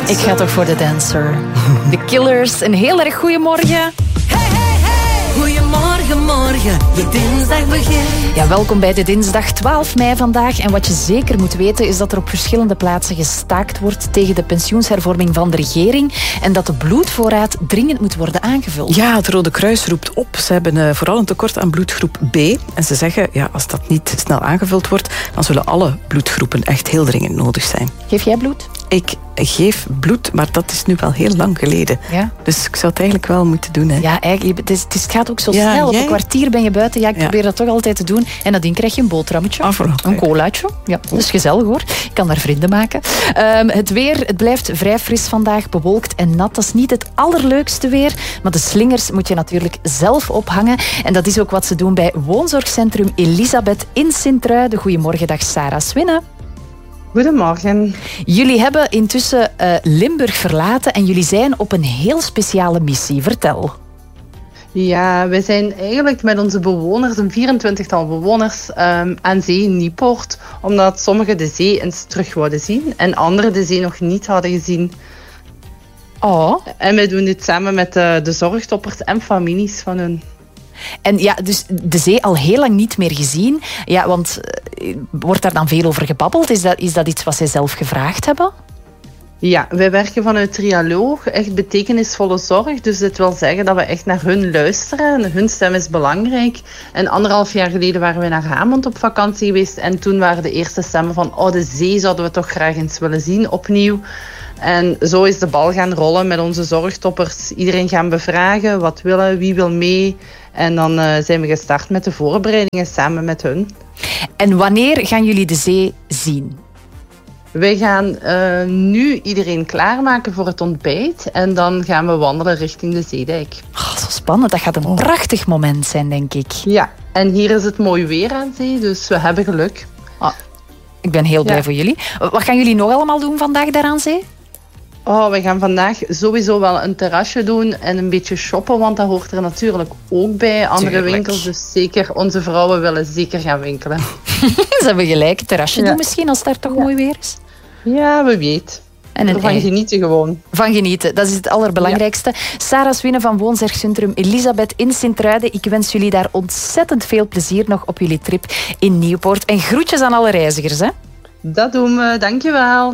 Ik ga toch voor de Dancer. The Killers, een heel erg goeiemorgen. Hey, hey, hey. Goedemorgen, morgen, je dinsdag begint. Ja, welkom bij de dinsdag 12 mei vandaag. En wat je zeker moet weten is dat er op verschillende plaatsen gestaakt wordt tegen de pensioenshervorming van de regering en dat de bloedvoorraad dringend moet worden aangevuld. Ja, het Rode Kruis roept op. Ze hebben vooral een tekort aan bloedgroep B. En ze zeggen, ja, als dat niet snel aangevuld wordt, dan zullen alle bloedgroepen echt heel dringend nodig zijn. Geef jij bloed? Ik geef bloed, maar dat is nu wel heel lang geleden. Ja. Dus ik zou het eigenlijk wel moeten doen. Hè. Ja, eigenlijk, het gaat ook zo Ja, snel. Op jij? een kwartier ben je buiten. Ja, ik probeer dat toch altijd te doen. En nadien krijg je een boterhammetje. Een colaatje. Ja, dat is gezellig hoor. Ik kan daar vrienden maken. Het weer, het blijft vrij fris vandaag. Bewolkt en nat. Dat is niet het allerleukste weer. Maar de slingers moet je natuurlijk zelf ophangen. En dat is ook wat ze doen bij woonzorgcentrum Elisabeth in Sint-Truiden. Goedemorgen, dag Sarah Swinnen. Goedemorgen. Jullie hebben intussen Limburg verlaten en jullie zijn op een heel speciale missie. Vertel. Ja, wij zijn eigenlijk met onze bewoners, een 24-tal bewoners, aan zee in Niepoort. Omdat sommigen de zee eens terug wouden zien en anderen de zee nog niet hadden gezien. Oh. En wij doen dit samen met de zorgtoppers en families van hun. En ja, dus de zee al heel lang niet meer gezien. Ja, want wordt daar dan veel over gebabbeld? Is dat iets wat zij zelf gevraagd hebben? Ja, wij werken vanuit Trialoog, echt betekenisvolle zorg. Dus dit wil zeggen dat we echt naar hun luisteren. En hun stem is belangrijk. En 1,5 jaar geleden waren we naar Hamond op vakantie geweest. En toen waren de eerste stemmen van, de zee zouden we toch graag eens willen zien opnieuw. En zo is de bal gaan rollen met onze zorgtoppers. Iedereen gaan bevragen, wat willen, wie wil mee. En dan zijn we gestart met de voorbereidingen samen met hun. En wanneer gaan jullie de zee zien? Wij gaan nu iedereen klaarmaken voor het ontbijt. En dan gaan we wandelen richting de zeedijk. Oh, zo spannend. Dat gaat een prachtig moment zijn, denk ik. Ja, en hier is het mooi weer aan zee, dus we hebben geluk. Oh, ik ben heel blij voor jullie. Wat gaan jullie nog allemaal doen vandaag daar aan zee? We gaan vandaag sowieso wel een terrasje doen en een beetje shoppen, want dat hoort er natuurlijk ook bij. Andere winkels, dus zeker, onze vrouwen willen zeker gaan winkelen. Ze hebben gelijk, een terrasje doen misschien, als het daar toch mooi weer is. Ja, wie weet. En ervan genieten gewoon. Van genieten, dat is het allerbelangrijkste. Ja. Sarah Swinnen van woonzorgcentrum Elisabeth in Sint-Truiden. Ik wens jullie daar ontzettend veel plezier nog op jullie trip in Nieuwpoort. En groetjes aan alle reizigers, hè? Dat doen we, dankjewel.